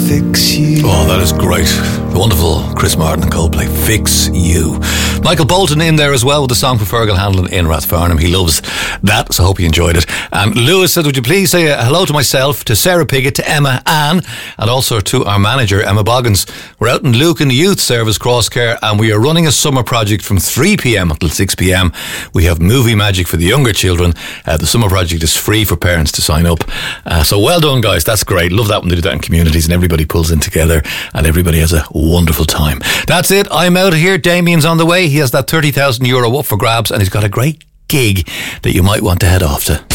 fix you. Oh, that is great. The wonderful Chris Martin and Coldplay, Fix You. Michael Bolton in there as well with the song for Fergal Hanlon in Rathfarnham. He loves that, so I hope you enjoyed it. And Lewis said, would you please say hello to myself, to Sarah Piggott, to Emma Ann, and also to our manager, Emma Boggins. We're out in Lucan Youth Service, Crosscare, and we are running a summer project from 3 p.m. until 6 p.m. We have movie magic for the younger children. The summer project is free for parents to sign up. So well done, guys. That's great. Love that when they do that in communities and everybody pulls in together and everybody has a wonderful time. That's it. I'm out of here. Damien's on the way. He has that €30,000 up for grabs and he's got a great gig that you might want to head off to.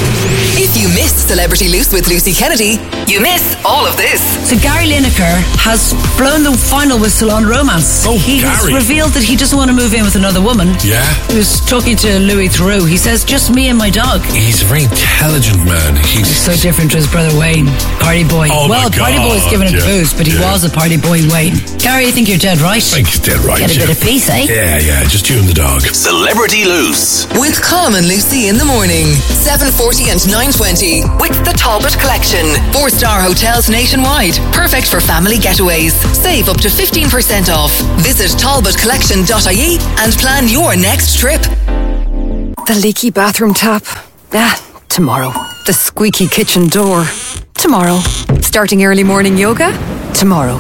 If you missed Celebrity Loose with Lucy Kennedy, you miss all of this. So Gary Lineker has blown the final whistle on romance. He has revealed that he doesn't want to move in with another woman. Yeah. He was talking to Louis Theroux. He says, just me and my dog. He's a very intelligent man. He's so different to his brother Wayne. Party boy. Oh well, Party boy's given it a boost, but he was a party boy Wayne. Gary, I think you're dead right. I think he's dead right. Get a bit of peace, eh? Yeah, just you and the dog. Celebrity Loose with Colm and Lucy in the morning, 7:40 and 9:20 with the Talbot Collection. 4-star hotels nationwide, perfect for family getaways. Save up to 15% off. Visit talbotcollection.ie and plan your next trip. The leaky bathroom tap. Tomorrow. The squeaky kitchen door. Tomorrow. Starting early morning yoga. Tomorrow.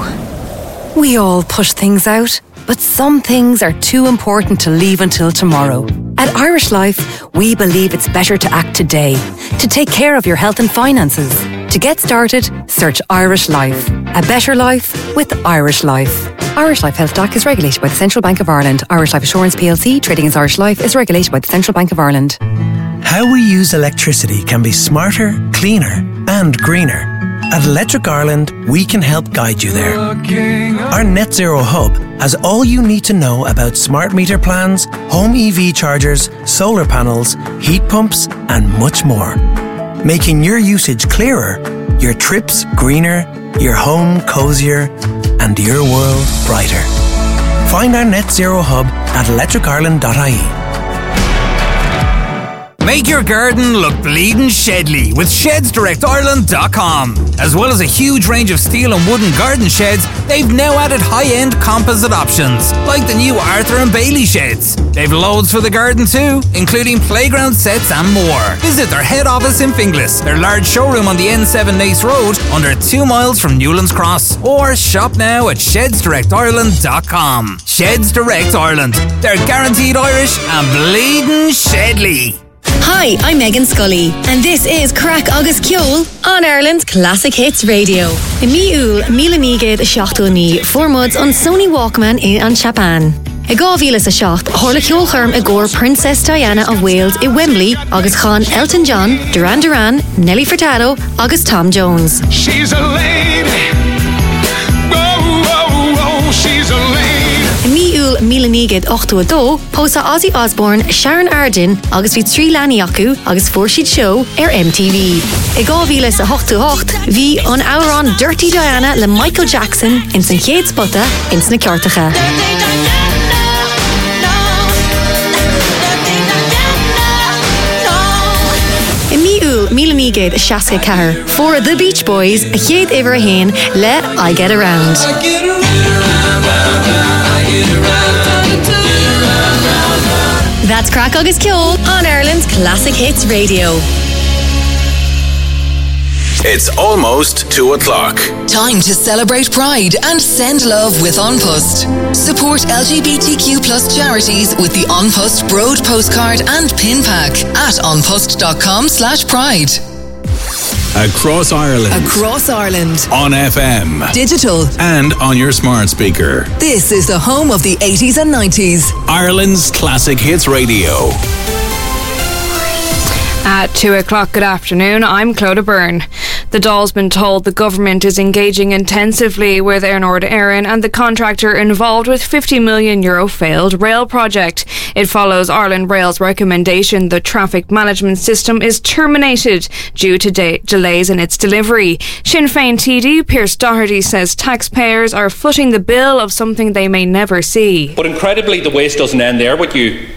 We all push things out, but some things are too important to leave until tomorrow. At Irish Life, we believe it's better to act today, to take care of your health and finances. To get started, search Irish Life. A better life with Irish Life. Irish Life Health DAC is regulated by the Central Bank of Ireland. Irish Life Assurance PLC, trading as Irish Life, is regulated by the Central Bank of Ireland. How we use electricity can be smarter, cleaner and greener. At Electric Ireland, we can help guide you there. Our Net Zero Hub has all you need to know about smart meter plans, home EV chargers, solar panels, heat pumps and much more. Making your usage clearer, your trips greener, your home cosier and your world brighter. Find our Net Zero Hub at electricireland.ie. Make your garden look bleeding Shedley with ShedsDirectIreland.com. As well as a huge range of steel and wooden garden sheds, they've now added high-end composite options, like the new Arthur and Bailey sheds. They've loads for the garden too, including playground sets and more. Visit their head office in Finglas, their large showroom on the N7 Nace Road, under 2 miles from Newlands Cross, or shop now at ShedsDirectIreland.com. Sheds Direct Ireland. They're guaranteed Irish and bleeding Shedley. Hi, I'm Megan Scully, and this is Crack Agus Ceol on Ireland's Classic Hits Radio. Miúil Mílanigad Seachtóní, Formuds on Sony Walkman in an Chapán. I gávílas a seacht, Horla Ceolcharm a góir Princess Diana of Wales I Wembley, agus Chan Elton John, Duran Duran, Nelly Furtado, agus Tom Jones. She's a lady. Whoa, she's a lady. Miúil Mílanigad 82, pósa Ozzy Osbourne, Sharon Arden, agus bhí trí leanaí acu, agus fuair show MTV. I gávílas a 88, bhí an áran Dirty Diana le Michael Jackson in san chéad spotta in sna ceartacha. Miúil Mílanigad Seaca Cahar, for the Beach Boys, a chéad iver a hain le I Get Around. That's Crack Agus Ceol on Ireland's Classic Hits Radio. It's almost 2 o'clock. Time to celebrate Pride and send love with An Post. Support LGBTQ+ charities with the An Post Broad postcard and pin pack at anpost.com/pride. Across Ireland. Across Ireland. On FM. Digital. And on your smart speaker. This is the home of the 80s and 90s. Ireland's Classic Hits Radio. At 2 o'clock, good afternoon, I'm Clodagh Byrne. The Dáil's been told the government is engaging intensively with Airnord Éireann and the contractor involved with €50 million failed rail project. It follows Ireland Rail's recommendation the traffic management system is terminated due to delays in its delivery. Sinn Féin TD Pearse Doherty says taxpayers are footing the bill of something they may never see. But incredibly, the waste doesn't end there. What you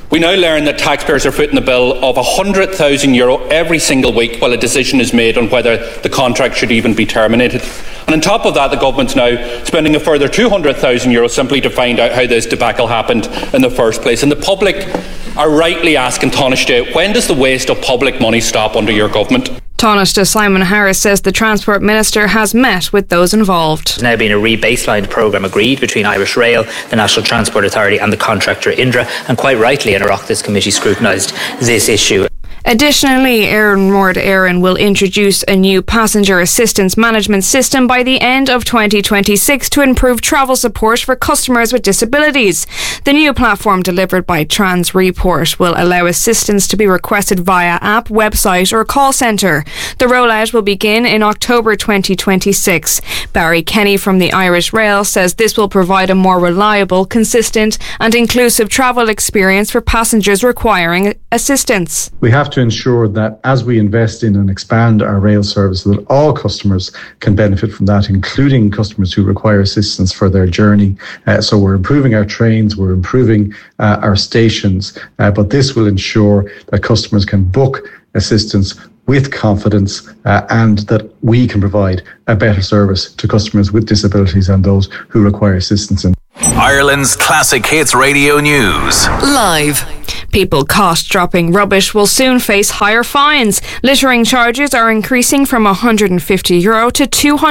We now learn that taxpayers are footing the bill of €100,000 every single week while a decision is made on whether the contract should even be terminated. And on top of that, the government's now spending a further €200,000 simply to find out how this debacle happened in the first place. And the public are rightly asking Taoiseach, when does the waste of public money stop under your government? Taoiseach Simon Harris says the Transport Minister has met with those involved. There's now been a re-baselined programme agreed between Irish Rail, the National Transport Authority and the contractor Indra, and quite rightly in Iraq this committee scrutinised this issue. Additionally, Éireann will introduce a new passenger assistance management system by the end of 2026 to improve travel support for customers with disabilities. The new platform delivered by TransReport will allow assistance to be requested via app, website or call centre. The rollout will begin in October 2026. Barry Kenny from the Irish Rail says this will provide a more reliable, consistent and inclusive travel experience for passengers requiring assistance. We have to ensure that as we invest in and expand our rail service, that all customers can benefit from that, including customers who require assistance for their journey. So we're improving our trains, we're improving our stations, but this will ensure that customers can book assistance with confidence and that we can provide a better service to customers with disabilities and those who require assistance. Ireland's Classic Hits Radio News. Live. People caught dropping rubbish will soon face higher fines. Littering charges are increasing from €150 to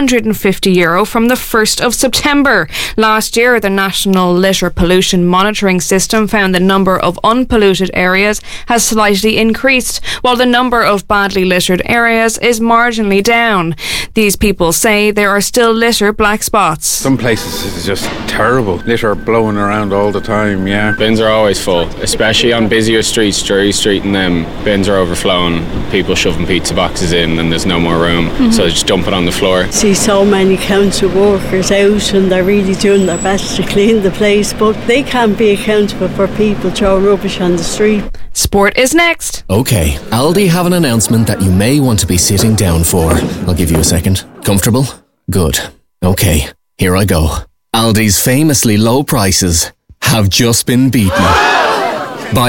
€250 from the 1st of September. Last year, the National Litter Pollution Monitoring System found the number of unpolluted areas has slightly increased, while the number of badly littered areas is marginally down. These people say there are still litter black spots. Some places it's just terrible. Litter blowing around all the time, yeah. Bins are always full, especially on busier streets, Drury Street and them. Bins are overflowing, people shoving pizza boxes in and there's no more room, so they just dump it on the floor. See so many council workers out and they're really doing their best to clean the place, but they can't be accountable for people throwing rubbish on the street. Sport is next. Okay, Aldi have an announcement that you may want to be sitting down for. I'll give you a second. Comfortable? Good. Okay, here I go. Aldi's famously low prices have just been beaten by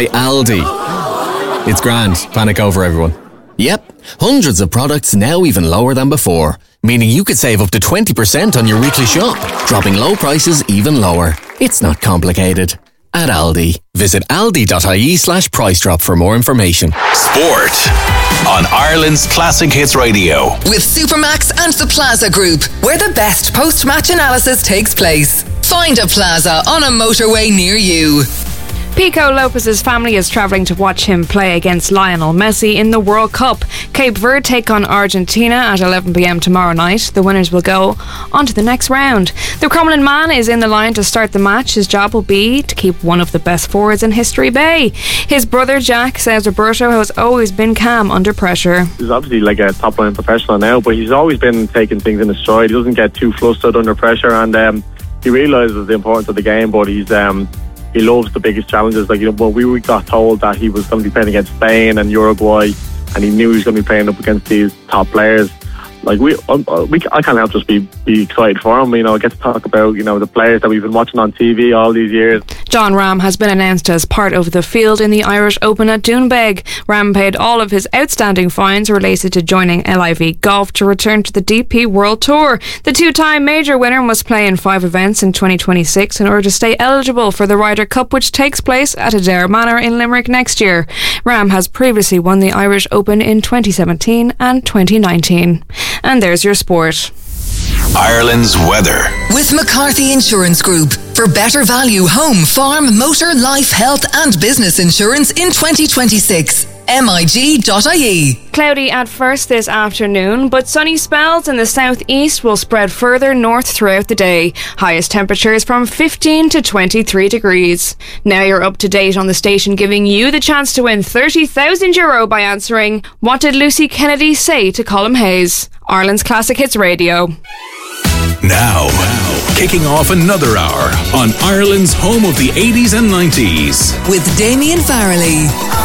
Aldi. It's grand. Panic over, everyone. Yep, hundreds of products now even lower than before, meaning you could save up to 20% on your weekly shop, dropping low prices even lower. It's not complicated. At Aldi. Visit aldi.ie/price drop for more information. Sport on Ireland's Classic Hits Radio. With Supermax and the Plaza Group, where the best post-match analysis takes place. Find a Plaza on a motorway near you. Pico Lopez's family is travelling to watch him play against Lionel Messi in the World Cup. Cape Verde take on Argentina at 11 p.m. tomorrow night. The winners will go on to the next round. The Crumlin man is in the line to start the match. His job will be to keep one of the best forwards in History Bay. His brother Jack says Roberto has always been calm under pressure. He's obviously like a top-line professional now, but he's always been taking things in his stride. He doesn't get too flustered under pressure, and he realises the importance of the game, but he loves the biggest challenges. Like, when we got told that he was going to be playing against Spain and Uruguay, and he knew he was going to be playing up against these top players, like I can't help just be excited for him. Get to talk about the players that we've been watching on TV all these years. Jon Rahm has been announced as part of the field in the Irish Open at Doonbeg. Rahm paid all of his outstanding fines related to joining LIV Golf to return to the DP World Tour. The two-time major winner must play in 5 events in 2026 in order to stay eligible for the Ryder Cup, which takes place at Adare Manor in Limerick next year. Rahm has previously won the Irish Open in 2017 and 2019. And there's your sport. Ireland's weather. With McCarthy Insurance Group. For better value home, farm, motor, life, health and business insurance in 2026. MIG.ie. Cloudy at first this afternoon, but sunny spells in the southeast will spread further north throughout the day. Highest temperatures from 15 to 23 degrees. Now you're up to date on the station, giving you the chance to win €30,000 by answering What Did Lucy Kennedy Say to Colm Hayes? Ireland's Classic Hits Radio. Now, kicking off another hour on Ireland's home of the 80s and 90s. With Damien Farrelly.